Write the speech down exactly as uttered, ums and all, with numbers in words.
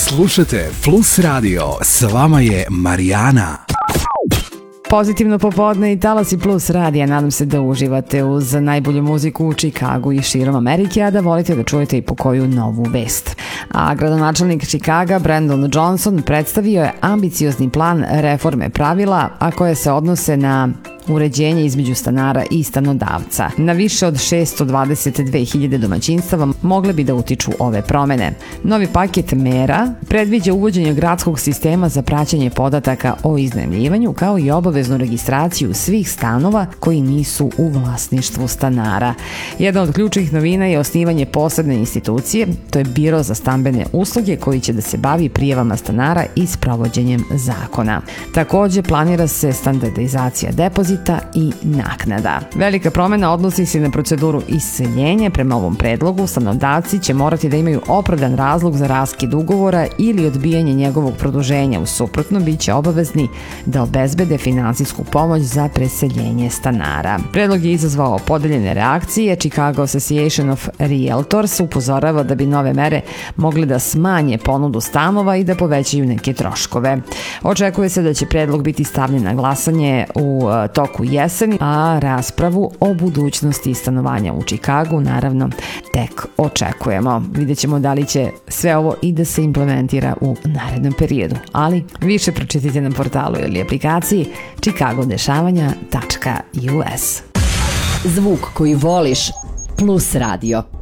Slušajte Plus Radio, s vama je Marijana. Pozitivno popodne i Talasi Plus radija. Nadam se da uživate uz najbolju muziku u Čikagu i širom Amerike, a da volite da čujete i po koju novu vest. A gradonačelnik Čikaga Brandon Johnson predstavio je ambiciozni plan reforme pravila, a koje se odnose na uređenje između stanara i stanodavca. Na više od šesto dvadeset dve hiljade domaćinstava mogle bi da utiču ove promene. Novi paket mera predviđa uvođenje gradskog sistema za praćenje podataka o iznajmljivanju, kao i obaveznu registraciju svih stanova koji nisu u vlasništvu stanara. Jedna od ključnih novina je osnivanje posebne institucije, to je Biro za stambene usluge, koji će da se bavi prijavama stanara i sprovođenjem zakona. Takođe, planira se standardizacija depozita i naknada. Velika promena odnosi se na proceduru iseljenja. Prema ovom predlogu, stanodavci će morati da imaju opravdan razlog za raskid ugovora ili odbijanje njegovog produženja. U suprotno, bit će obavezni da obezbede finansijsku pomoć za preseljenje stanara. Predlog je izazvao podeljene reakcije. Chicago Association of Realtors upozorava da bi nove mere mogle da smanje ponudu stanova i da povećaju neke troškove. Očekuje se da će predlog biti stavljen na glasanje u toku jeseni, a raspravu o budućnosti stanovanja u Čikagu naravno tek očekujemo. Vidjet ćemo da li će sve ovo i da se implementira u narednom periodu, ali više pročitajte na portalu ili aplikaciji chicagodešavanja tačka u es. Zvuk koji voliš, Plus Radio.